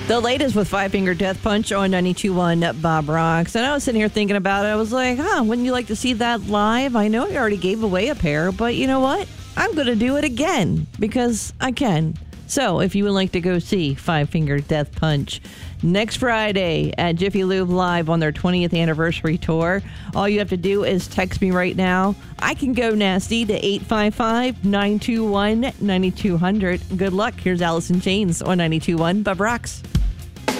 The latest with Five Finger Death Punch on 92.1 Bob Rocks. And I was sitting here thinking about it. I was like, wouldn't you like to see that live? I know I already gave away a pair, but you know what? I'm going to do it again because I can. So if you would like to go see Five Finger Death Punch next Friday at Jiffy Lube Live on their 20th anniversary tour, all you have to do is text me right now. I can go nasty to 855-921-9200. Good luck. Here's Allison Chains on 92.1 Bob Rocks.